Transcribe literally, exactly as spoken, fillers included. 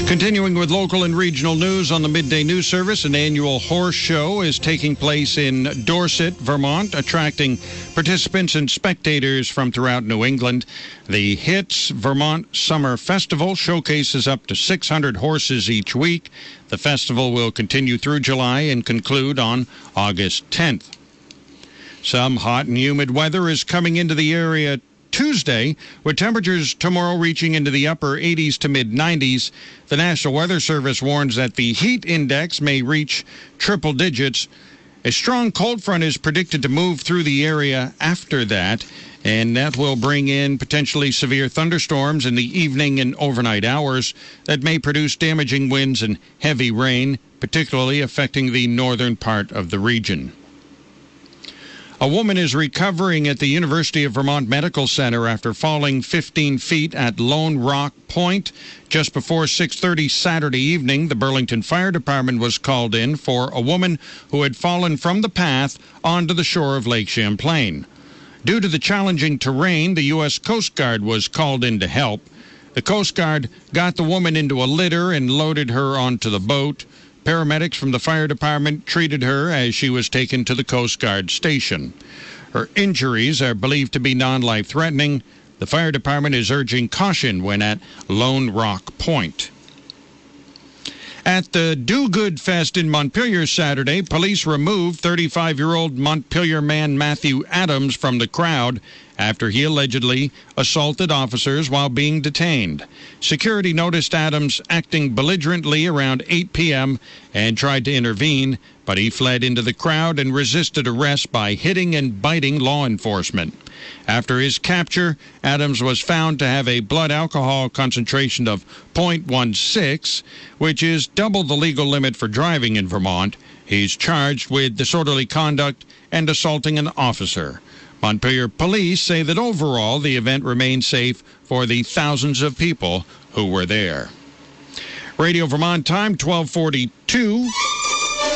Continuing with local and regional news on the Midday News Service, an annual horse show is taking place in Dorset, Vermont, attracting participants and spectators from throughout New England. The HITS Vermont Summer Festival showcases up to six hundred horses each week. The festival will continue through July and conclude on August tenth. Some hot and humid weather is coming into the area Tuesday, with temperatures tomorrow reaching into the upper eighties to mid nineties. The National Weather Service warns that the heat index may reach triple digits. A strong cold front is predicted to move through the area after that, and that will bring in potentially severe thunderstorms in the evening and overnight hours that may produce damaging winds and heavy rain, particularly affecting the northern part of the region. A woman is recovering at the University of Vermont Medical Center after falling fifteen feet at Lone Rock Point. Just before six thirty Saturday evening, the Burlington Fire Department was called in for a woman who had fallen from the path onto the shore of Lake Champlain. Due to the challenging terrain, the U S Coast Guard was called in to help. The Coast Guard got the woman into a litter and loaded her onto the boat. Paramedics from the fire department treated her as she was taken to the Coast Guard station. Her injuries are believed to be non-life-threatening. The fire department is urging caution when at Lone Rock Point. At the Do Good Fest in Montpelier Saturday, police removed thirty-five-year-old Montpelier man Matthew Adams from the crowd after he allegedly assaulted officers while being detained. Security noticed Adams acting belligerently around eight p.m. and tried to intervene, but he fled into the crowd and resisted arrest by hitting and biting law enforcement. After his capture, Adams was found to have a blood alcohol concentration of zero point one six, which is double the legal limit for driving in Vermont. He's charged with disorderly conduct and assaulting an officer. Montpelier police say that overall the event remained safe for the thousands of people who were there. Radio Vermont time, twelve forty-two.